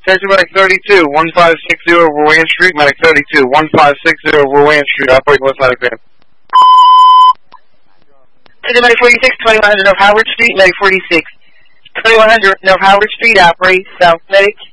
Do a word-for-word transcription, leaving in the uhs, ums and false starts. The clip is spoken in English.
Attention Medic thirty-two, one five six zero Rowan Street, Medic thirty-two, one five six zero Rowan Street, operate West Medic Van. Attention Medic forty-six, twenty-one hundred North Howard Street, Medic forty-six, twenty-one hundred North Howard Street, operate South Medic.